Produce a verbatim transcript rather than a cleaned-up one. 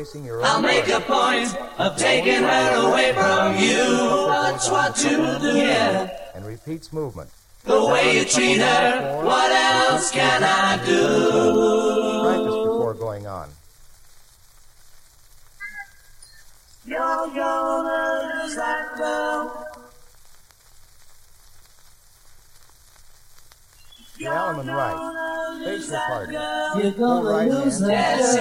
facing your own I'll make a point of taking her away from you. That's what to do, yeah. And repeats movement. The way you treat her, what else can I do? Practice before going on. You're gonna lose that girl. The Allemande right. Face your partner. You're Pull right gonna lose hand. that girl.